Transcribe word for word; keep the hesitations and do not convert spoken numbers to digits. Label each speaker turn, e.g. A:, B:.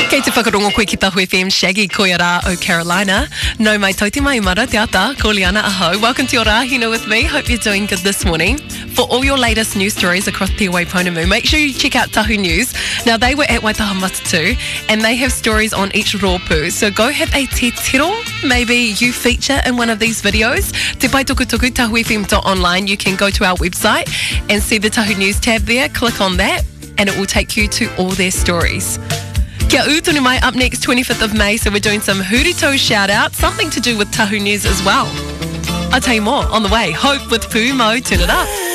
A: Kei te whakarongo koe ki Tahu F M, Shaggy koe rā o Carolina. No mai tauti mai mara te ata, ko Liana aho. Welcome to your Rahina with me. Hope you're doing good this morning. For all your latest news stories across Te Waiponamu, make sure you check out Tahu News. Now, they were at Waitaha Matatu, and they have stories on each rōpū. So go have a te tiro. Maybe you feature in one of these videos. Te pai tuku tuku, tahu f m dot online. You can go to our website and see the Tahu News tab there. Click on that, and it will take you to all their stories. Kia utunu mai, up next, twenty-fifth of May, so we're doing some Hurito shout-out, something to do with Tahu News as well. I'll tell you more on the way. Hope with Pū Mo, turn it up.